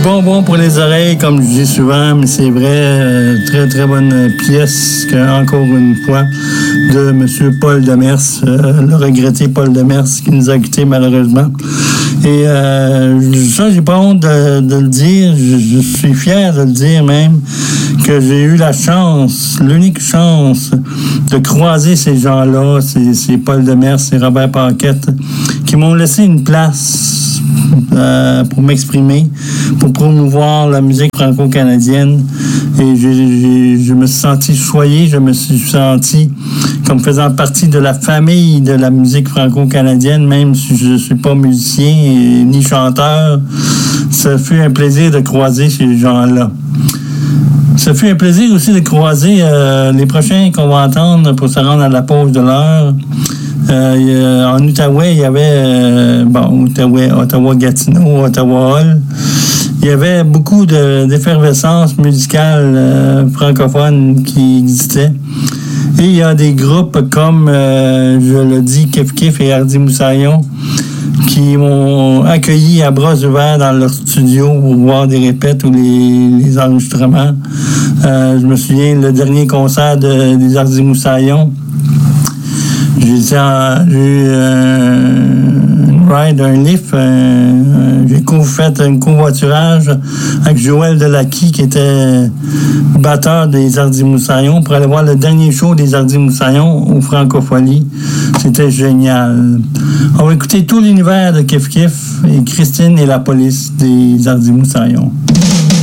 bonbon pour les oreilles, comme je dis souvent, mais c'est vrai, très très bonne pièce, encore une fois, de M. Paul Demers, le regretté Paul Demers, qui nous a quittés malheureusement. Et ça, j'ai pas honte de le dire, je suis fier de le dire même, que j'ai eu la chance, l'unique chance de croiser ces gens-là, c'est Paul Demers, c'est Robert Paquette, qui m'ont laissé une place pour m'exprimer, pour promouvoir la musique franco-canadienne. Et je me suis senti choyé, je me suis senti comme faisant partie de la famille de la musique franco-canadienne, même si je ne suis pas musicien ni chanteur. Ça fut un plaisir de croiser ces gens-là. Ça fut un plaisir aussi de croiser les prochains qu'on va entendre pour se rendre à la pause de l'heure. En Outaouais, il y avait Ottawa-Gatineau, Ottawa-Hall. Il y avait beaucoup d'effervescence musicale francophone qui existait. Et il y a des groupes comme, je le dis, Kif Kif et Hardy Moussaillon, qui m'ont accueilli à bras ouverts dans leur studio pour voir des répètes ou les enregistrements. Je me souviens, le dernier concert des Hardy Moussaillon, j'ai eu un lift, j'ai fait un covoiturage avec Joël Delacqui, qui était batteur des Hardy Moussaillon, pour aller voir le dernier show des Hardy Moussaillon au Francophonie. C'était génial. On va écouter tout l'univers de Kif Kif et Christine et la police des Hardy Moussaillon.